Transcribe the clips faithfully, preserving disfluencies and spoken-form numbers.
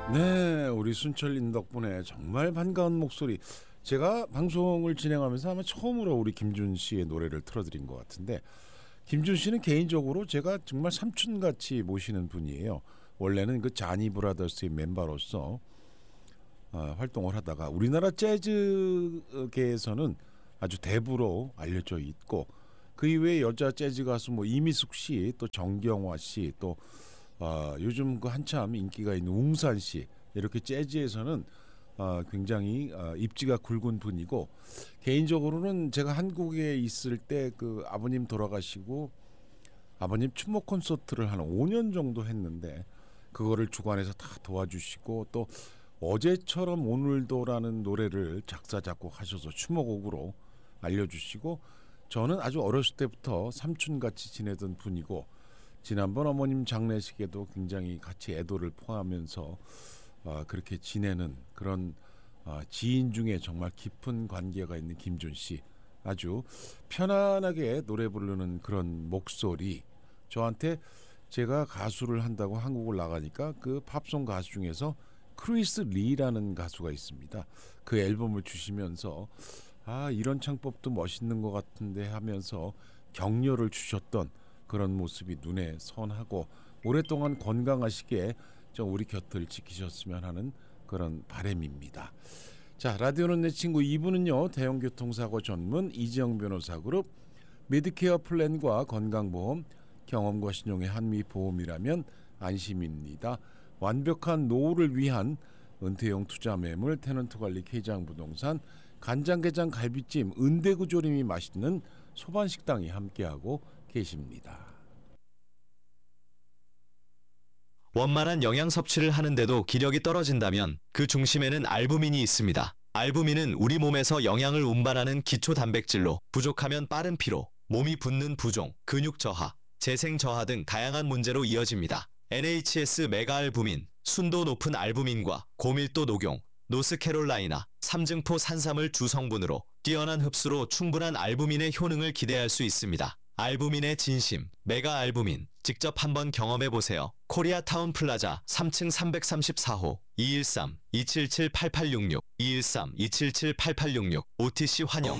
네, 우리 순철님 덕분에 정말 반가운 목소리. 제가 방송을 진행하면서 아마 처음으로 우리 김준 씨의 노래를 틀어드린 것 같은데, 김준 씨는 개인적으로 제가 정말 삼촌같이 모시는 분이에요. 원래는 그 자니 브라더스의 멤버로서 어, 활동을 하다가 우리나라 재즈계에서는 아주 대부로 알려져 있고, 그 이외에 여자 재즈 가수 뭐 이미숙 씨, 또 정경화 씨, 또 어, 요즘 그 한참 인기가 있는 웅산 씨, 이렇게 재즈에서는 어, 굉장히 어, 입지가 굵은 분이고, 개인적으로는 제가 한국에 있을 때 그 아버님 돌아가시고 아버님 추모 콘서트를 한 오 년 정도 했는데, 그거를 주관해서 다 도와주시고, 또 어제처럼 오늘도라는 노래를 작사 작곡하셔서 추모곡으로 알려주시고, 저는 아주 어렸을 때부터 삼촌같이 지내던 분이고, 지난번 어머님 장례식에도 굉장히 같이 애도를 포함하면서 어, 그렇게 지내는 그런 어, 지인 중에 정말 깊은 관계가 있는 김준 씨, 아주 편안하게 노래 부르는 그런 목소리. 저한테 제가 가수를 한다고 한국을 나가니까 그 팝송 가수 중에서 크리스 리라는 가수가 있습니다. 그 앨범을 주시면서 아, 이런 창법도 멋있는 것 같은데 하면서 격려를 주셨던 그런 모습이 눈에 선하고, 오랫동안 건강하시게 좀 우리 곁을 지키셨으면 하는 그런 바람입니다. 자, 라디오는 내 친구 이 부는요, 대형교통사고 전문 이지영 변호사 그룹, 메디케어 플랜과 건강보험, 경험과 신용의 한미보험이라면 안심입니다. 완벽한 노후를 위한 은퇴용 투자매물 테넌트관리 K장부동산, 간장게장 갈비찜 은대구조림이 맛있는 소반식당이 함께하고 계십니다. 원만한 영양 섭취를 하는데도 기력이 떨어진다면 그 중심에는 알부민이 있습니다. 알부민은 우리 몸에서 영양을 운반하는 기초 단백질로 부족하면 빠른 피로, 몸이 붓는 부종, 근육 저하, 재생 저하 등 다양한 문제로 이어집니다. 엔에이치에스 메가알부민, 순도 높은 알부민과 고밀도 녹용, 노스캐롤라이나, 삼증포 산삼을 주성분으로 뛰어난 흡수로 충분한 알부민의 효능을 기대할 수 있습니다. 알부민의 진심, 메가알부민, 직접 한번 경험해보세요. 코리아타운 플라자 삼 층 삼백삼십사 호 이일삼 이칠칠 팔팔육육 이일삼 이칠칠 팔팔육육 오티씨 환영.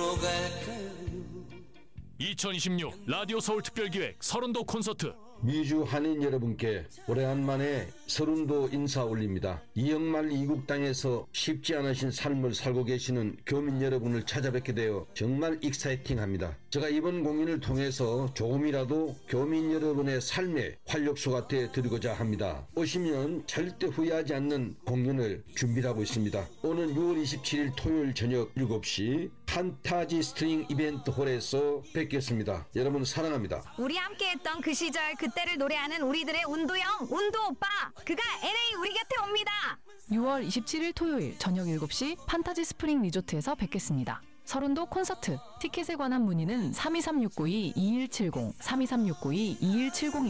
이천이십육 라디오 서울 특별기획 서른도 콘서트. 미주 한인 여러분께 오래간만에 서른도 인사 올립니다. 이영말 이국당에서 쉽지 않으신 삶을 살고 계시는 교민 여러분을 찾아뵙게 되어 정말 익사이팅합니다. 제가 이번 공연을 통해서 조금이라도 교민 여러분의 삶에 활력소가 되어 드리고자 합니다. 오시면 절대 후회하지 않는 공연을 준비하고 있습니다. 오는 유월 이십칠일 토요일 저녁 일곱 시 판타지 스트링 이벤트 홀에서 뵙겠습니다. 여러분 사랑합니다. 우리 함께했던 그 시절 그때를 노래하는 우리들의 운도형 운도 오빠, 그가 엘에이 우리 곁에 옵니다. 유월 이십칠일 토요일 저녁 일곱 시 판타지 스프링 리조트에서 뵙겠습니다. 서른도 콘서트 티켓에 관한 문의는 삼이삼육구이 이일칠공 삼이삼육구이 이일칠공입니다.